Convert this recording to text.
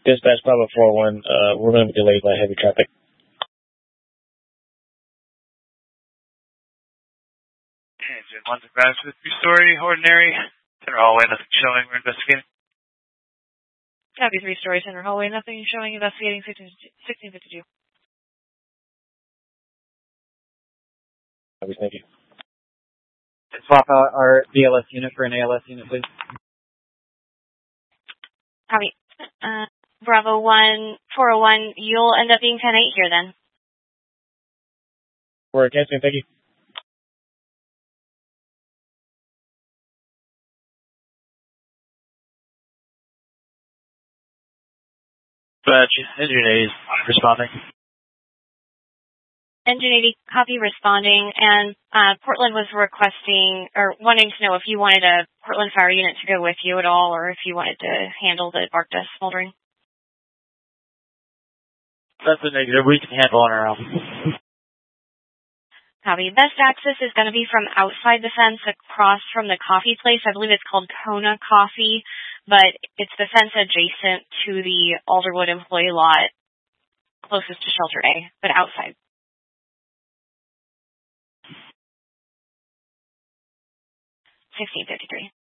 Dispatch Bravo 401, we're going to be delayed by heavy traffic. Engine 1 to crash with 3-story, ordinary, center hallway, nothing showing, we're investigating. Copy 3-story, center hallway, nothing showing, investigating 1652. Copy, thank you. Swap out our BLS unit for an ALS unit, please. Copy. Bravo 1, 401, you'll end up being 10-8 here then. We're canceling, thank you. Engine 8 is responding. Engine 80, copy responding, and Portland was requesting, or wanting to know if you wanted a Portland fire unit to go with you at all, or if you wanted to handle the bark dust smoldering. That's a negative. We can handle on our own. Copy. Best access is going to be from outside the fence across from the coffee place. I believe it's called Kona Coffee, but it's the fence adjacent to the Alderwood employee lot closest to Shelter A, but outside. 1653.